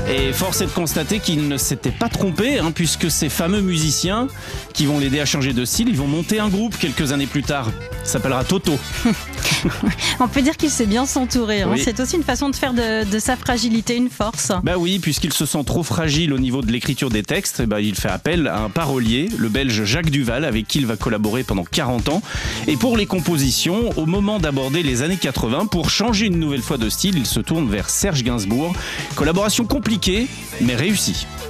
Et force est de constater qu'il ne s'était pas trompé, puisque ces fameux musiciens qui vont l'aider à changer de style, ils vont monter un groupe quelques années plus tard. Ça s'appellera Toto. On peut dire qu'il sait bien s'entourer. Oui. C'est aussi une façon de faire de sa fragilité une force. Bah oui, puisqu'il se sent trop fragile au niveau de l'écriture des textes, il fait appel à un parolier, le Belge Jacques Duval, avec qui il va collaborer pendant 40 ans. Et pour les compositions, au moment d'aborder les années 80, pour changer une nouvelle fois de style, il se tourne vers Serge Gainsbourg. Collaboration compliquée, mais réussie.